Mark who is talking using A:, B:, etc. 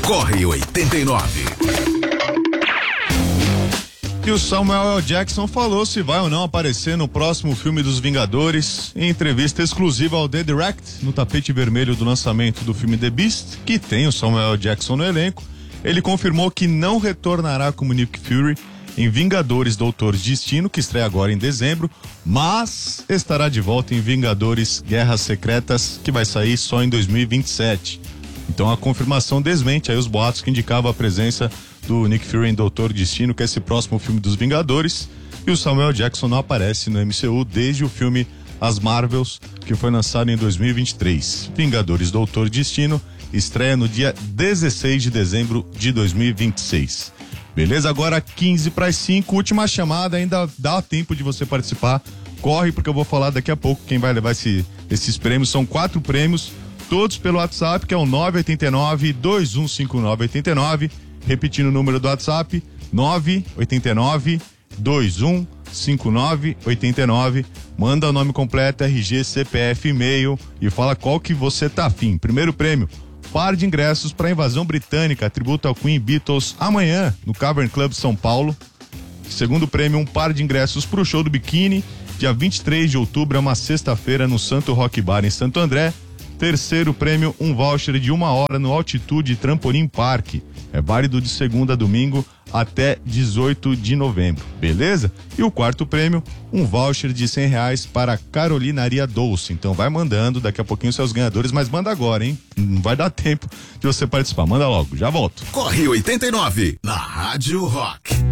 A: Corre 89.
B: E o Samuel L. Jackson falou se vai ou não aparecer no próximo filme dos Vingadores. Em entrevista exclusiva ao The Direct, no tapete vermelho do lançamento do filme The Beast, que tem o Samuel L. Jackson no elenco, ele confirmou que não retornará como Nick Fury em Vingadores Doutor Destino, que estreia agora em dezembro, mas estará de volta em Vingadores Guerras Secretas, que vai sair só em 2027. Então a confirmação desmente aí os boatos que indicavam a presença do Nick Fury em Doutor Destino, que é esse próximo filme dos Vingadores, e o Samuel Jackson não aparece no MCU desde o filme As Marvels, que foi lançado em 2023. Vingadores Doutor Destino estreia no dia 16 de dezembro de 2026. Beleza? Agora 15:05, última chamada, ainda dá tempo de você participar. Corre, porque eu vou falar daqui a pouco quem vai levar esses prêmios. São 4 prêmios, todos pelo WhatsApp, que é o 989-215989. Repetindo o número do WhatsApp, 989-215989. Manda o nome completo, RG, CPF, e-mail e fala qual que você tá afim. Primeiro prêmio, par de ingressos para a Invasão Britânica, tributo ao Queen Beatles, amanhã no Cavern Club São Paulo. Segundo prêmio, um par de ingressos para o show do Biquíni, dia 23 de outubro, é uma sexta-feira, no Santo Rock Bar em Santo André. Terceiro prêmio, um voucher de 1 hora no Altitude Trampolim Park. É válido de segunda a domingo até 18 de novembro, beleza? E o quarto prêmio, um voucher de R$100 para a Carolinaria Doce. Então vai mandando, daqui a pouquinho seus ganhadores, mas manda agora, hein? Não vai dar tempo de você participar, manda logo, já volto.
A: Corre 89, na Rádio Rock.